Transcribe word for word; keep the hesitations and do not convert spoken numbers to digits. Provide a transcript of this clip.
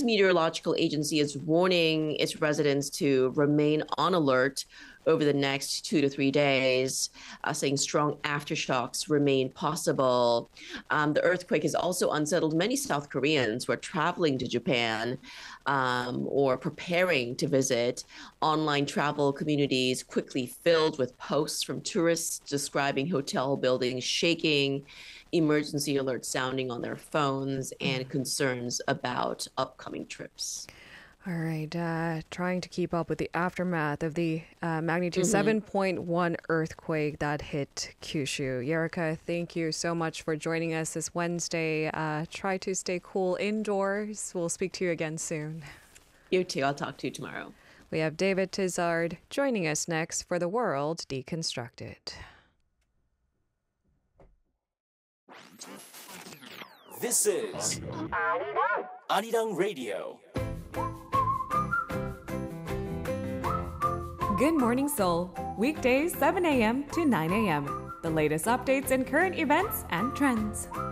Japan's meteorological agency is warning its residents to remain on alert over the next two to three days, uh, saying strong aftershocks remain possible. Um, the earthquake has also unsettled many South Koreans who are traveling to Japan um, or preparing to visit. Online travel communities quickly filled with posts from tourists describing hotel buildings shaking, emergency alerts sounding on their phones, and concerns about upcoming trips. All right, uh, trying to keep up with the aftermath of the uh, magnitude Mhm. seven point one earthquake that hit Kyushu. Yerika, thank you so much for joining us this Wednesday. Uh, try to stay cool indoors. We'll speak to you again soon. You too. I'll talk to you tomorrow. We have David Tizard joining us next for The World Deconstructed. This is Arirang Radio. Good Morning Seoul, weekdays seven a.m. to nine a.m. The latest updates and current events and trends.